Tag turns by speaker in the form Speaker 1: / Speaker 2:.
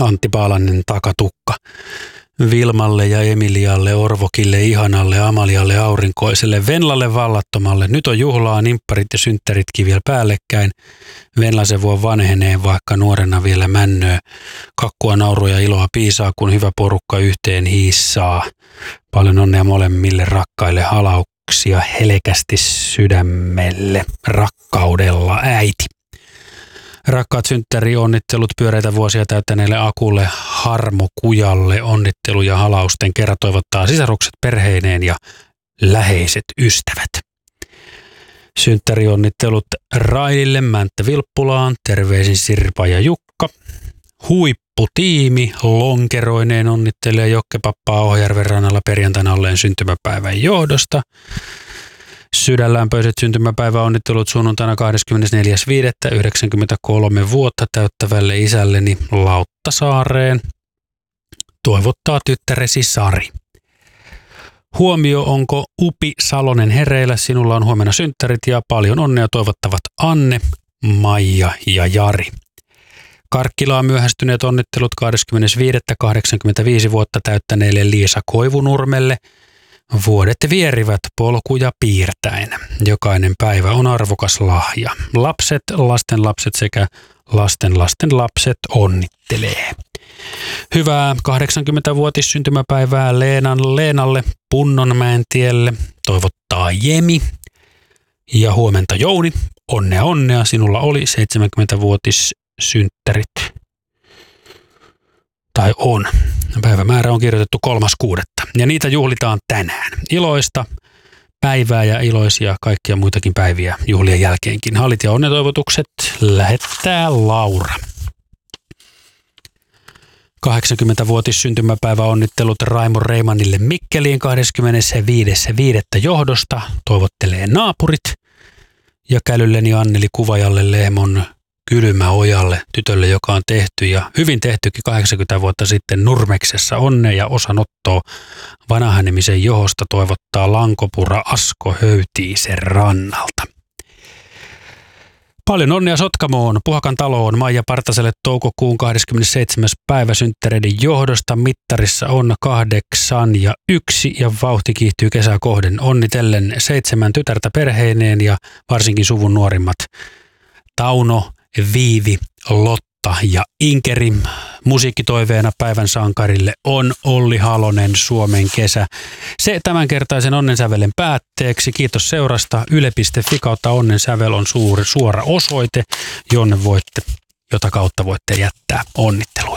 Speaker 1: Antti Paalanen takatukka. Vilmalle ja Emilialle, Orvokille, Ihanalle, Amalialle, Aurinkoiselle, Venlalle, Vallattomalle. Nyt on juhlaa, nimpparit ja synttäritkin vielä päällekkäin. Venla se voi vanhenee, vaikka nuorena vielä männöö. Kakkua, naurua ja iloa piisaa, kun hyvä porukka yhteen hiissaa. Paljon onnea molemmille rakkaille, halauksia helkästi sydämelle, rakkaudella äiti. Rakkaat synttärionnittelut pyöreitä vuosia täyttäneelle Akulle, Harmo Kujalle, onnittelu ja halausten kerran toivottaa sisarukset perheineen ja läheiset ystävät. Synttärionnittelut Railille, Mänttä Vilppulaan, terveisin Sirpa ja Jukka. Huipputiimi lonkeroineen onnittelee Jokkepappaa Ohjärven rannalla perjantaina olleen syntymäpäivän johdosta. Sydänlämpöiset syntymäpäiväonnittelut sunnuntaina 24.5.93 vuotta täyttävälle isälleni Lauttasaareen. Toivottaa tyttäresi Sari. Huomio, onko Upi Salonen hereillä? Sinulla on huomenna synttärit ja paljon onnea toivottavat Anne, Maija ja Jari. Karkkilaan myöhästyneet onnittelut 25.85 vuotta täyttäneelle Liisa Koivunurmelle. Vuodet vierivät polkuja piirtäen. Jokainen päivä on arvokas lahja. Lapset, lastenlapset sekä lastenlastenlapset onnittelee. Hyvää 80-vuotissyntymäpäivää Leenalle Punnonmäentielle toivottaa Jemi. Ja huomenta Jouni, onnea, sinulla oli 70-vuotissynttärit. Tai on. Päivämäärä on kirjoitettu 3.6. Ja niitä juhlitaan tänään. Iloista päivää ja iloisia kaikkia muitakin päiviä juhlien jälkeenkin. Hallit ja onnetoivotukset lähettää Laura. 80-vuotissyntymäpäivä onnittelut Raimo Reimanille Mikkeliin 25.5. johdosta. Toivottelee naapurit. Ja kälylleni Anneli Kuvajalle Lehmon Kylmäojalle, tytölle, joka on tehty ja hyvin tehtykin 80 vuotta sitten Nurmeksessa. Onnea ja osanottoa vanhanemisen johosta toivottaa Lankopura Asko Höytiisen rannalta. Paljon onnea Sotkamoon, Puhakan taloon, Maija Partaselle toukokuun 27. päivä synttäreiden johdosta. Mittarissa on 8 ja 1 ja vauhti kiihtyy kesää kohden. Onnitellen 7 tytärtä perheineen ja varsinkin suvun nuorimmat Tauno, Viivi, Lotta ja Inkeri. Musiikkitoiveena päivän sankarille on Olli Halonen, Suomen kesä. Se tämänkertaisen onnensävelen päätteeksi. Kiitos seurasta. Yle.fi kautta onnensävel on suora osoite, jota kautta voitte jättää onnitteluja.